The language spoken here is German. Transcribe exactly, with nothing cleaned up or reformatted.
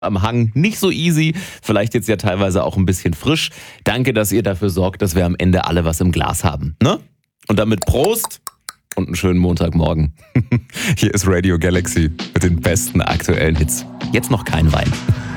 am Hang nicht so easy, vielleicht jetzt ja teilweise auch ein bisschen frisch. Danke, dass ihr dafür sorgt, dass wir am Ende alle was im Glas haben. Ne? Und damit Prost und einen schönen Montagmorgen. Hier ist Radio Galaxy mit den besten aktuellen Hits. Jetzt noch kein Wein.